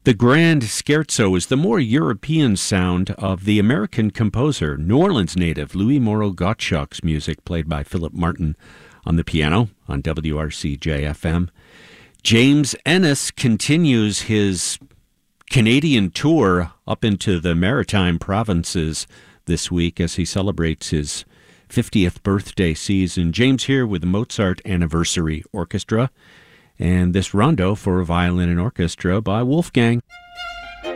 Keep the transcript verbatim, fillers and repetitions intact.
The Grand Scherzo is the more European sound of the American composer, New Orleans native Louis Moreau Gottschalk's music, played by Philip Martin on the piano on W R C J F M. James Ennis continues his Canadian tour up into the Maritime provinces this week as he celebrates his fiftieth birthday season. James here with the Mozart Anniversary Orchestra, and this rondo for violin and orchestra by Wolfgang.